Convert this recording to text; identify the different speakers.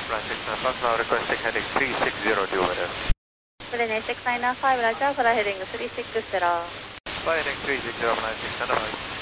Speaker 1: 9695, now requesting heading 3602 weather.
Speaker 2: Berlin 6995, Roger, for heading 3620.
Speaker 1: Fly heading 3609, 6 advise.